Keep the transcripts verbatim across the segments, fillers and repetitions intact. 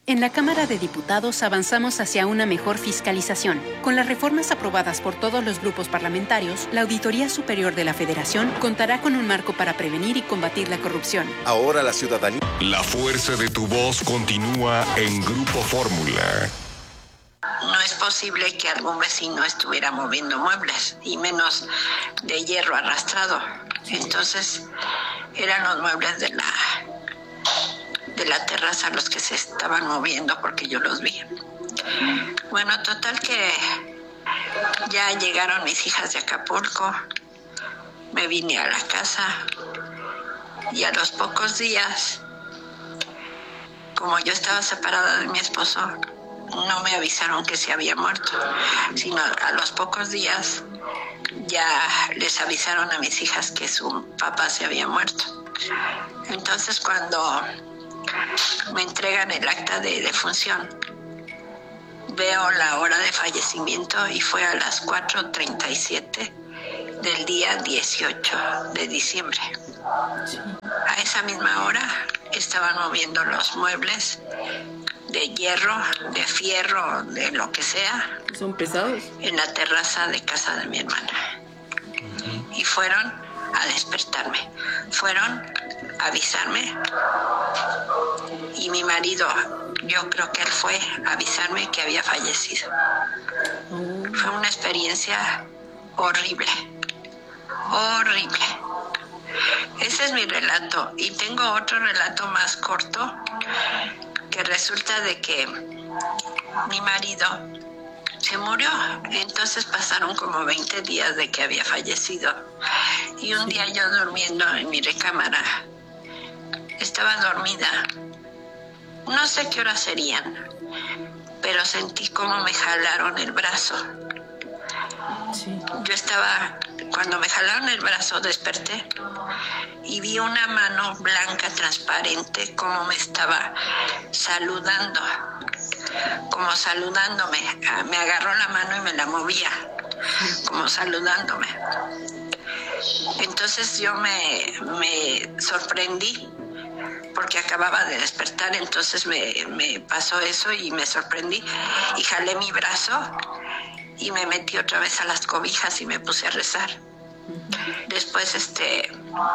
En la Cámara de Diputados avanzamos hacia una mejor fiscalización. Con las reformas aprobadas por todos los grupos parlamentarios, la Auditoría Superior de la Federación contará con un marco para prevenir y combatir la corrupción. Ahora la ciudadanía... La fuerza de tu voz continúa en Grupo Fórmula. No es posible que algún vecino estuviera moviendo muebles, y menos de hierro arrastrado. Entonces, eran los muebles de la... de la terraza los que se estaban moviendo porque yo los vi. Bueno, total que ya llegaron mis hijas de Acapulco, me vine a la casa y a los pocos días, como yo estaba separada de mi esposo, no me avisaron que se había muerto, sino a los pocos días ya les avisaron a mis hijas que su papá se había muerto. Entonces cuando me entregan el acta de defunción, veo la hora de fallecimiento y fue a las cuatro treinta y siete del día dieciocho de diciembre. A esa misma hora estaban moviendo los muebles de hierro, de fierro, de lo que sea. ¿Son pesados? En la terraza de casa de mi hermana. Y fueron a despertarme. Fueron a avisarme. Y mi marido, yo creo que él fue a avisarme que había fallecido. Fue una experiencia horrible. Horrible. Ese es mi relato. Y tengo otro relato más corto, que resulta de que mi marido se murió. Entonces pasaron como veinte días de que había fallecido. Y un día yo durmiendo en mi recámara, estaba dormida. No sé qué horas serían, pero sentí como me jalaron el brazo. Sí. Yo estaba, cuando me jalaron el brazo, desperté y vi una mano blanca, transparente, como me estaba saludando, como saludándome. Me agarró la mano y me la movía, como saludándome. Entonces yo me, me sorprendí, porque acababa de despertar, entonces me, me pasó eso y me sorprendí y jalé mi brazo y me metí otra vez a las cobijas y me puse a rezar. Después este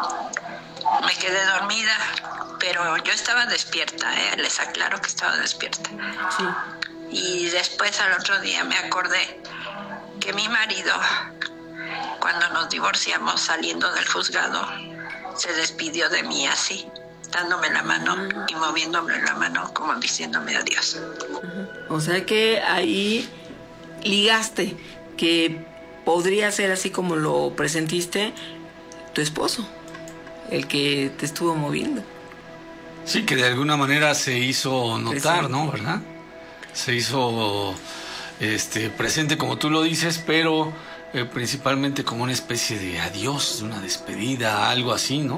me quedé dormida, pero yo estaba despierta, ¿eh? Les aclaro que estaba despierta. Sí. Y después al otro día me acordé que mi marido, cuando nos divorciamos saliendo del juzgado, se despidió de mí así, dándome la mano y moviéndome la mano como diciéndome adiós. O sea que ahí ligaste que podría ser así como lo presentiste tu esposo, el que te estuvo moviendo. Sí, que de alguna manera se hizo notar, presente, ¿no? ¿Verdad? Se hizo este, presente, como tú lo dices, pero eh, principalmente como una especie de adiós, de una despedida, algo así, ¿no?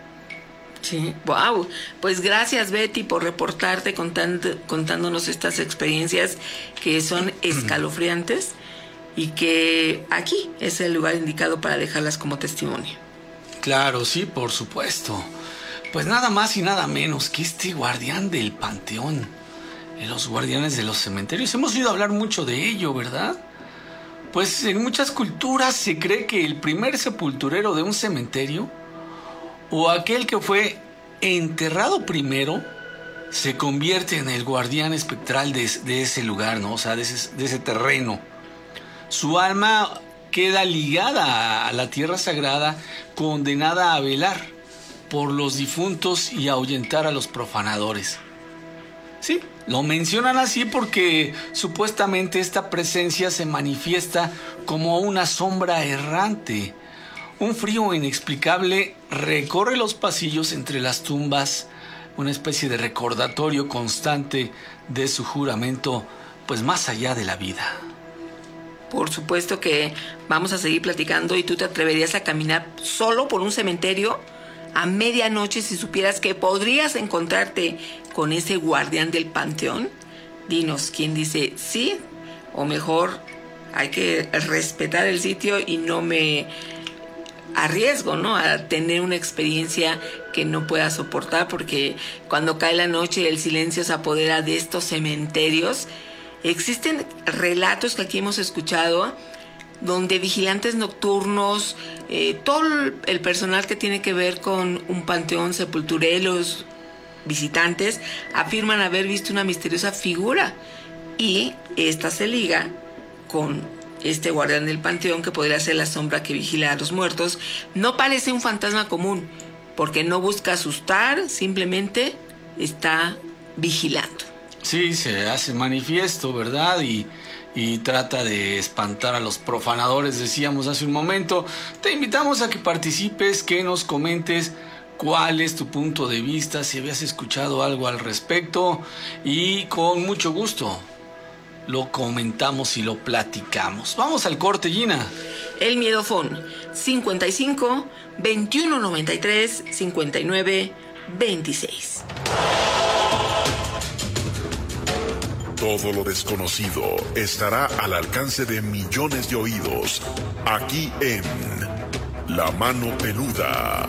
Sí, wow. Pues gracias, Betty, por reportarte contando, contándonos estas experiencias que son escalofriantes y que aquí es el lugar indicado para dejarlas como testimonio. Claro, sí, por supuesto. Pues nada más y nada menos que este guardián del panteón, los guardianes de los cementerios. Hemos oído hablar mucho de ello, ¿verdad? Pues en muchas culturas se cree que el primer sepulturero de un cementerio, o aquel que fue enterrado primero, se convierte en el guardián espectral de, de ese lugar, ¿no? O sea, de ese, de ese terreno. Su alma queda ligada a la tierra sagrada, condenada a velar por los difuntos y a ahuyentar a los profanadores. Sí, lo mencionan así porque supuestamente esta presencia se manifiesta como una sombra errante. Un frío inexplicable recorre los pasillos entre las tumbas, una especie de recordatorio constante de su juramento, pues más allá de la vida. Por supuesto que vamos a seguir platicando. ¿Y tú te atreverías a caminar solo por un cementerio a medianoche si supieras que podrías encontrarte con ese guardián del panteón? Dinos, ¿quién dice sí? O mejor, hay que respetar el sitio y no me a riesgo, ¿no? A tener una experiencia que no pueda soportar, porque cuando cae la noche y el silencio se apodera de estos cementerios, existen relatos que aquí hemos escuchado donde vigilantes nocturnos, eh, todo el personal que tiene que ver con un panteón sepultureros, visitantes, afirman haber visto una misteriosa figura, y esta se liga con este guardián del panteón, que podría ser la sombra que vigila a los muertos. No parece un fantasma común, porque no busca asustar, simplemente está vigilando. Sí, se hace manifiesto, ¿verdad? Y, y trata de espantar a los profanadores, decíamos hace un momento. Te invitamos a que participes, que nos comentes cuál es tu punto de vista, si habías escuchado algo al respecto, y con mucho gusto lo comentamos y lo platicamos. Vamos al corte, Gina. El miedofón cincuenta y cinco, veintiuno noventa y tres, cincuenta y nueve, veintiséis. Todo lo desconocido estará al alcance de millones de oídos, aquí en La Mano Peluda.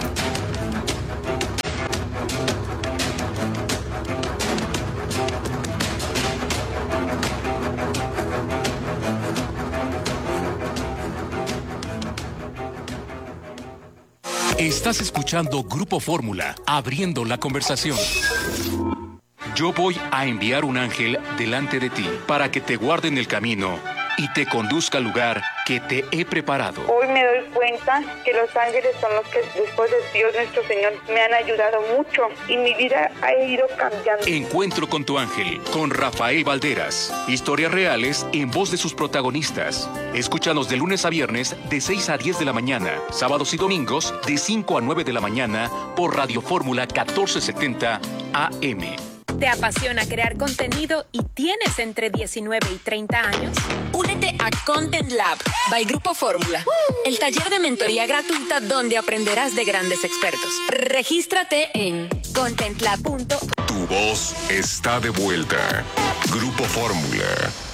Estás escuchando Grupo Fórmula, abriendo la conversación. Yo voy a enviar un ángel delante de ti para que te guarde en el camino y te conduzca al lugar que te he preparado. Hoy me doy cuenta que los ángeles son los que, después de Dios nuestro Señor, me han ayudado mucho y mi vida ha ido cambiando. Encuentro con tu ángel, con Rafael Valderas. Historias reales en voz de sus protagonistas. Escúchanos de lunes a viernes de seis a diez de la mañana, sábados y domingos de cinco a nueve de la mañana por Radio Fórmula catorce setenta A M. ¿Te apasiona crear contenido y tienes entre diecinueve y treinta años? Únete a Content Lab by Grupo Fórmula, el taller de mentoría gratuita donde aprenderás de grandes expertos. Regístrate en content lab punto com. Tu voz está de vuelta. Grupo Fórmula.